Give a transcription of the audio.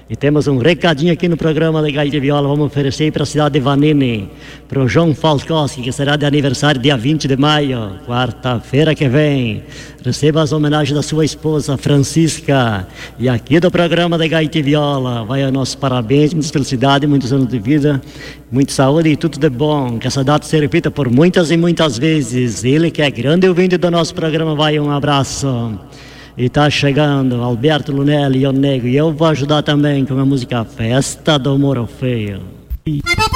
E temos um recadinho aqui no programa da Gaita e Viola. Vamos oferecer para a cidade de Vanini, para o João Falkowski, que será de aniversário dia 20 de maio, quarta-feira que vem. Receba as homenagens da sua esposa, Francisca. E aqui do programa da Gaita e Viola vai o nosso parabéns, muita felicidade, muitos anos de vida, muita saúde e tudo de bom. Que essa data se repita por muitas e muitas vezes. Ele que é grande ouvinte do nosso programa, vai um abraço. E tá chegando Alberto Lunelli e o Nego. E eu vou ajudar também com a música Festa do Moro Feio.